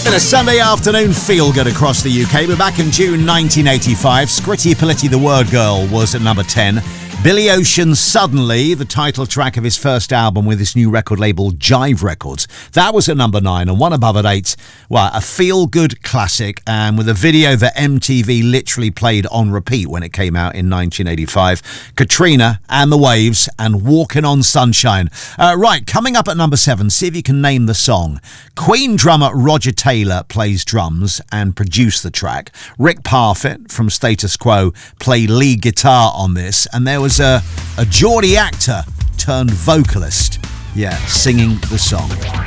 In a Sunday afternoon feel-good across the UK, but back in June 1985, Scritti Politti The Word Girl was at number 10. Billy Ocean's Suddenly, the title track of his first album with his new record label Jive Records, that was at number 9, and one above at 8. Well, a feel-good classic, and with a video that MTV literally played on repeat when it came out in 1985. Katrina and the Waves and Walking on Sunshine. Right, coming up at number 7, see if you can name the song. Queen drummer Roger Taylor plays drums and produced the track. Rick Parfitt from Status Quo played lead guitar on this, and there was a Geordie actor turned vocalist, singing the song.